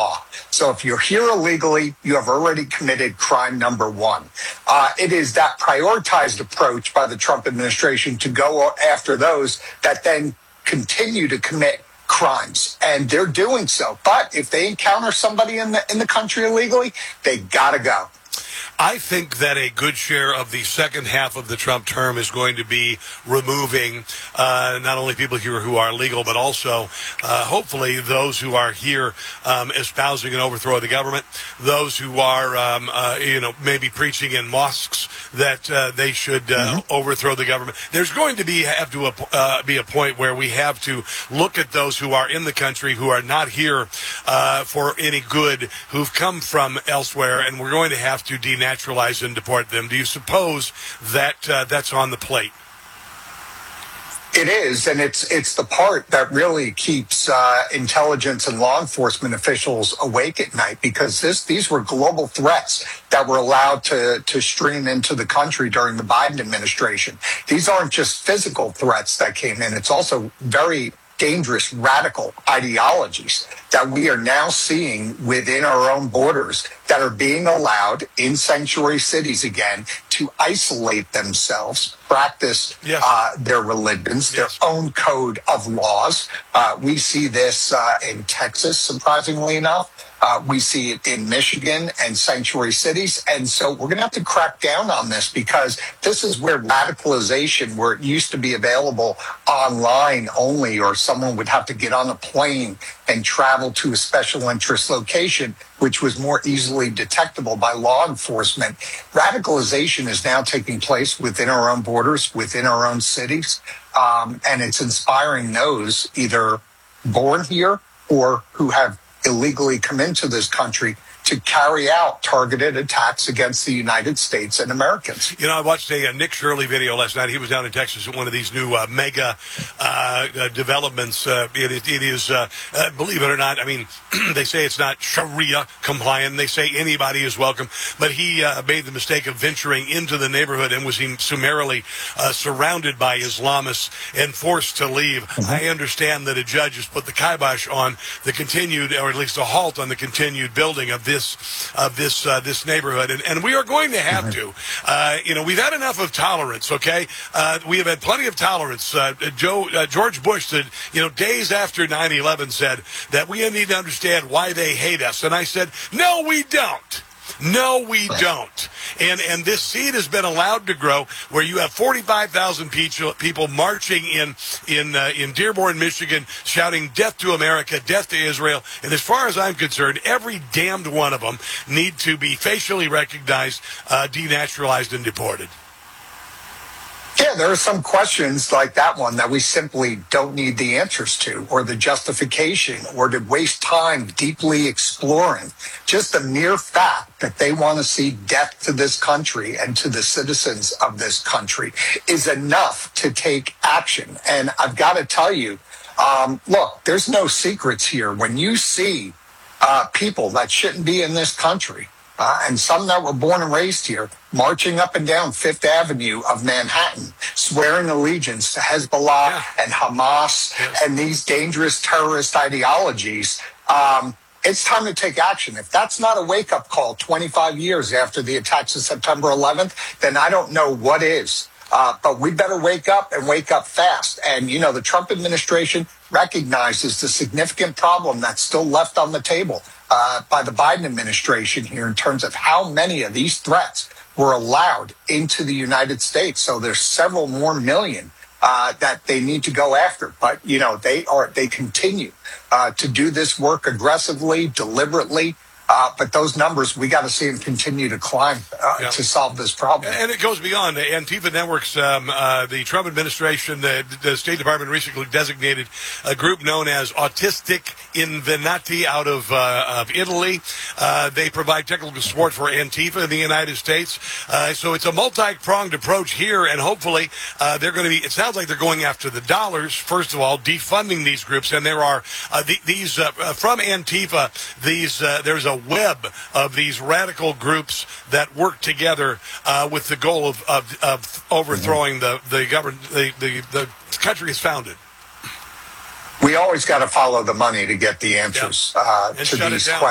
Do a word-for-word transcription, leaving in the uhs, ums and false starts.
law. So if you're here illegally, you have already committed crime number one. Uh, it is that prioritized approach by the Trump administration to go after those that then continue to commit crimes, and they're doing so. But if they encounter somebody in the in the country illegally, they gotta go. I think that a good share of the second half of the Trump term is going to be removing uh, not only people here who are legal, but also uh, hopefully those who are here um, espousing an overthrow of the government, those who are, um, uh, you know, maybe preaching in mosques that uh, they should uh, mm-hmm. overthrow the government. There's going to be have to uh, be a point where we have to look at those who are in the country, who are not here uh, for any good, who've come from elsewhere, and we're going to have to denaturalize and deport them. Do you suppose that uh, that's on the plate? It is, and it's it's the part that really keeps uh, intelligence and law enforcement officials awake at night, because this these were global threats that were allowed to to stream into the country during the Biden administration. These aren't just physical threats that came in. It's also very dangerous radical ideologies that we are now seeing within our own borders that are being allowed in sanctuary cities again to isolate themselves, practice yes. uh, their religions, yes. their own code of laws. Uh, we see this uh, in Texas, surprisingly enough. Uh, we see it in Michigan and sanctuary cities. And so we're going to have to crack down on this, because this is where radicalization, where it used to be available online only, or someone would have to get on a plane and travel to a special interest location, which was more easily detectable by law enforcement. Radicalization is now taking place within our own borders, within our own cities. Um, and it's inspiring those either born here or who have illegally come into this country to carry out targeted attacks against the United States and Americans. You know, I watched a, a Nick Shirley video last night. He was down in Texas at one of these new uh, mega uh, uh, developments. Uh, it, it is, uh, uh, believe it or not, I mean, they say it's not Sharia compliant. They say anybody is welcome. But he uh, made the mistake of venturing into the neighborhood and was summarily uh, surrounded by Islamists and forced to leave. Mm-hmm. I understand that a judge has put the kibosh on the continued, or at least a halt on the continued building of this of this uh, this neighborhood, and, and we are going to have to. Uh, you know, we've had enough of tolerance. Okay, uh, we have had plenty of tolerance. Uh, Joe uh, George Bush said, you know, days after nine eleven, said that we need to understand why they hate us, and I said, no, we don't. No, we don't. And and this seed has been allowed to grow, where you have forty-five thousand people, people marching in in uh, in Dearborn, Michigan, shouting "Death to America, Death to Israel." And as far as I'm concerned, every damned one of them need to be facially recognized, uh, denaturalized, and deported. Yeah, there are some questions like that one that we simply don't need the answers to, or the justification, or to waste time deeply exploring. Just the mere fact that they want to see death to this country and to the citizens of this country is enough to take action. And I've got to tell you, um, look, there's no secrets here. When you see uh, people that shouldn't be in this country, Uh, and some that were born and raised here, marching up and down Fifth Avenue of Manhattan, swearing allegiance to Hezbollah yeah. and Hamas yes. and these dangerous terrorist ideologies, um, it's time to take action. If that's not a wake-up call twenty-five years after the attacks of September eleventh, then I don't know what is. Uh, but we better wake up, and wake up fast. And, you know, the Trump administration recognizes the significant problem that's still left on the table uh, by the Biden administration here in terms of how many of these threats were allowed into the United States. So there's several more million uh, that they need to go after. But, you know, they are they continue uh, to do this work aggressively, deliberately. Uh, but those numbers, we got to see them continue to climb uh, yeah. to solve this problem. And it goes beyond the Antifa networks. Um, uh, the Trump administration, the, the State Department recently designated a group known as Autistic Invenati out of, uh, of Italy. Uh, they provide technical support for Antifa in the United States. Uh, so it's a multi-pronged approach here, and hopefully uh, they're going to be, it sounds like they're going after the dollars, first of all, defunding these groups. And there are uh, the, these, uh, from Antifa, these uh, there's a web of these radical groups that work together uh, with the goal of, of, of overthrowing the the government, the, the the country is founded. We always got to follow the money to get the answers yeah. uh, to these questions.